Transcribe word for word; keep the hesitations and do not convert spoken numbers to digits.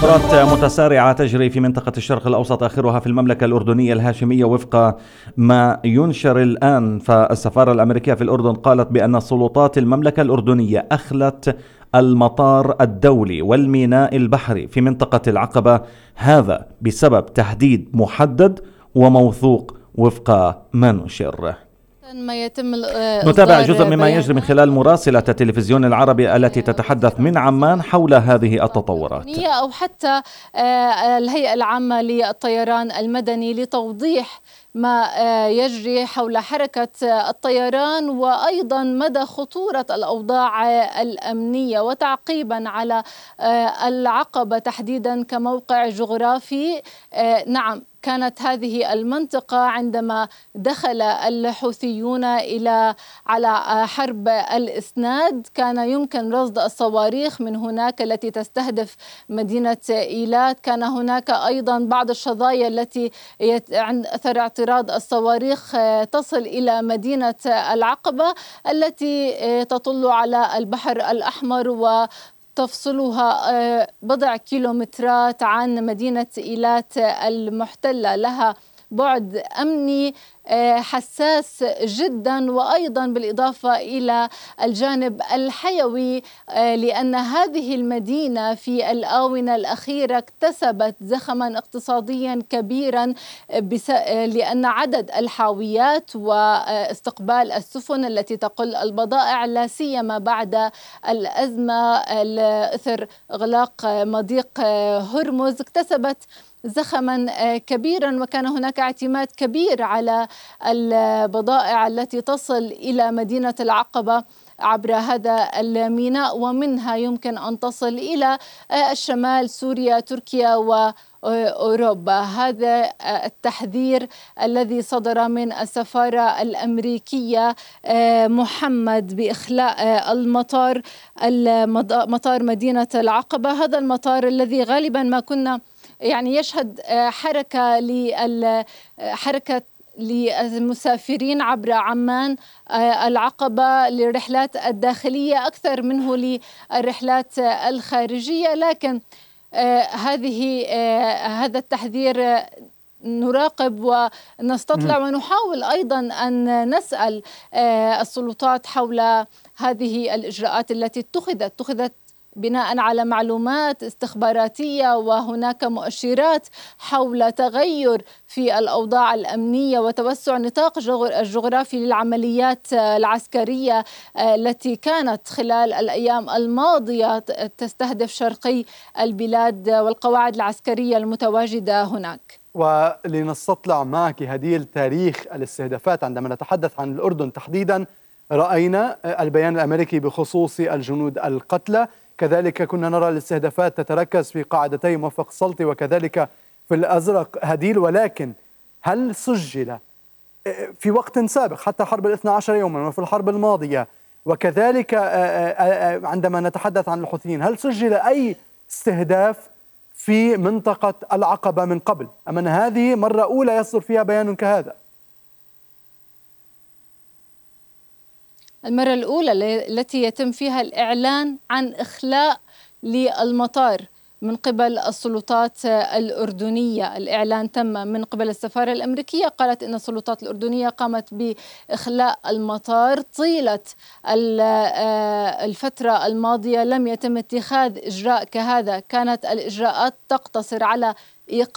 تطورات متسارعة تجري في منطقة الشرق الأوسط، آخرها في المملكة الأردنية الهاشمية. وفق ما ينشر الآن، فالسفارة الأمريكية في الأردن قالت بأن سلطات المملكة الأردنية أخلت المطار الدولي والميناء البحري في منطقة العقبة، هذا بسبب تهديد محدد وموثوق وفق ما نشر. ما يتم نتابع جزء مما يجري من خلال مراسلة التلفزيون العربي التي تتحدث من عمان حول هذه التطورات، أو حتى الهيئة العامة للطيران المدني لتوضيح ما يجري حول حركة الطيران وأيضا مدى خطورة الأوضاع الأمنية، وتعقيبا على العقبة تحديدا كموقع جغرافي. نعم، كانت هذه المنطقة عندما دخل الحوثيون إلى على حرب الإسناد كان يمكن رصد الصواريخ من هناك التي تستهدف مدينة إيلات. كان هناك أيضا بعض الشظايا التي أثر اعتراض الصواريخ تصل إلى مدينة العقبة التي تطل على البحر الأحمر و تفصلها بضع كيلومترات عن مدينة إيلات المحتلة، لها بعد أمني حساس جدا، وأيضا بالإضافة إلى الجانب الحيوي، لأن هذه المدينة في الآونة الأخيرة اكتسبت زخما اقتصاديا كبيرا لأن عدد الحاويات واستقبال السفن التي تقل البضائع، لا سيما بعد الأزمة إثر إغلاق مضيق هرمز، اكتسبت زخما كبيرا، وكان هناك اعتماد كبير على البضائع التي تصل إلى مدينة العقبة عبر هذا الميناء، ومنها يمكن أن تصل إلى الشمال، سوريا، تركيا وأوروبا. هذا التحذير الذي صدر من السفارة الأمريكية محمد بإخلاء المطار مطار مدينة العقبة، هذا المطار الذي غالبا ما كنا يعني يشهد حركة لحركة للمسافرين عبر عمان العقبة للرحلات الداخلية أكثر منه للرحلات الخارجية، لكن هذه هذا التحذير نراقب ونستطلع ونحاول أيضا أن نسأل السلطات حول هذه الإجراءات التي اتخذت اتخذت بناء على معلومات استخباراتية، وهناك مؤشرات حول تغير في الأوضاع الأمنية وتوسع نطاق الجغرافي للعمليات العسكرية التي كانت خلال الأيام الماضية تستهدف شرقي البلاد والقواعد العسكرية المتواجدة هناك. ولنستطلع معك هديل تاريخ الاستهدافات عندما نتحدث عن الأردن تحديدا، رأينا البيان الأمريكي بخصوص الجنود القتلى، كذلك كنا نرى الاستهدافات تتركز في قاعدتي موفق السلطي وكذلك في الأزرق هديل، ولكن هل سجل في وقت سابق حتى حرب الاثنى عشر يوما وفي الحرب الماضية وكذلك عندما نتحدث عن الحوثيين، هل سجل أي استهداف في منطقة العقبة من قبل؟ أم أن هذه مرة أولى يصدر فيها بيان كهذا؟ المرة الأولى التي يتم فيها الإعلان عن إخلاء للمطار من قبل السلطات الأردنية. الإعلان تم من قبل السفارة الأمريكية، قالت أن السلطات الأردنية قامت بإخلاء المطار. طيلة الفترة الماضية لم يتم اتخاذ إجراء كهذا، كانت الإجراءات تقتصر على إيقاف